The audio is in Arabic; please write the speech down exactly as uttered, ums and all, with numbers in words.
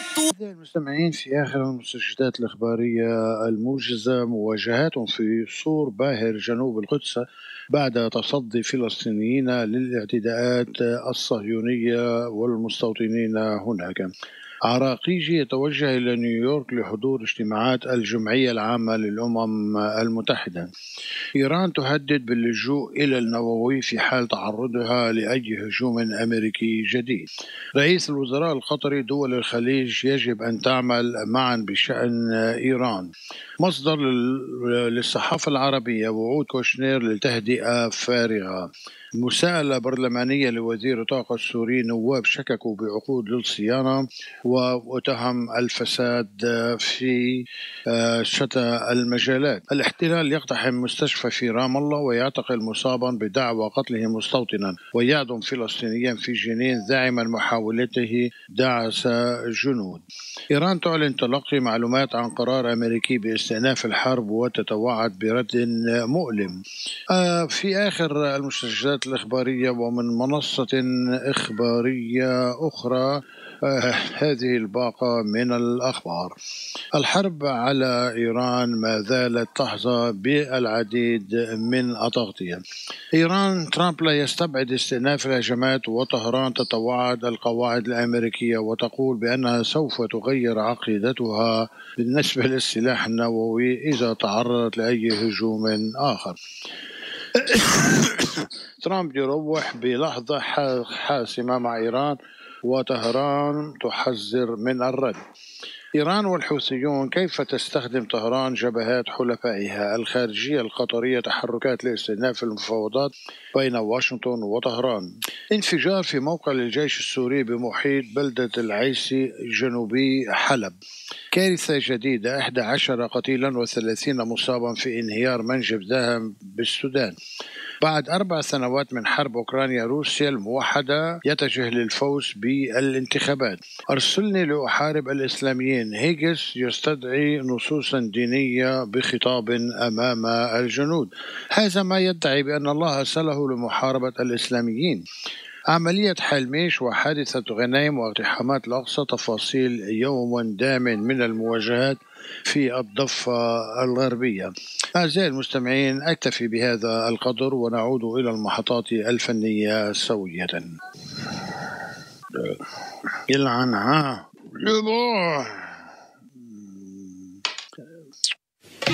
أعزائي المستمعين، في آخر المستجدات الإخبارية الموجزة، مواجهات في سور باهر جنوب القدس بعد تصدي فلسطينيين للاعتداءات الصهيونية والمستوطنين هناك. عراقيجي يتوجه إلى نيويورك لحضور اجتماعات الجمعية العامة للأمم المتحدة. إيران تهدد باللجوء إلى النووي في حال تعرضها لأي هجوم أمريكي جديد. رئيس الوزراء القطري: دول الخليج يجب أن تعمل معا بشأن إيران. مصدر للصحافة العربية: وعود كوشنير للتهدئة فارغة. مساءلة برلمانية لوزير الطاقة السوري: نواب شككوا بعقود للصيانة واتهم الفساد في شتى المجالات. الاحتلال يقتحم مستشفى في رام الله ويعتقل مصابا بدعوى قتله مستوطنا ويعدم فلسطينيا في جنين زاعما محاولته دعس جنود. إيران تعلن تلقي معلومات عن قرار أمريكي باستئناف الحرب وتتوعد برد مؤلم. في آخر المستجدات الإخبارية ومن منصة إخبارية أخرى، آه هذه الباقة من الأخبار. الحرب على إيران ما زالت تحظى بالعديد من التغطية. إيران: ترامب لا يستبعد استئناف الهجمات، وطهران تتوعد القواعد الأمريكية وتقول بأنها سوف تغير عقيدتها بالنسبة للسلاح النووي إذا تعرضت لأي هجوم آخر. ترامب يروح بلحظة حاسمة مع إيران وطهران تحذر من الرد. إيران والحوثيون: كيف تستخدم طهران جبهات حلفائها الخارجية القطرية تحركات لاستئناف المفاوضات بين واشنطن وطهران. انفجار في موقع للجيش السوري بمحيط بلدة العيسي جنوبي حلب. كارثة جديدة: أحد عشر قتيلا وثلاثين مصابا في انهيار منجم ذهب بالسودان. بعد أربع سنوات من حرب أوكرانيا، روسيا الموحدة يتجه للفوز بالانتخابات. أرسلني لأحارب الإسلاميين. هيجس يستدعي نصوصا دينية بخطاب أمام الجنود. هذا ما يدعي بأن الله أرسله لمحاربة الإسلاميين. عملية حلميش وحادثة غنيم واقتحامات الأقصى. تفاصيل يوم دام من المواجهات في الضفة الغربية. أعزائي المستمعين، أكتفي بهذا القدر ونعود إلى المحطات الفنية سوية. يلعنها.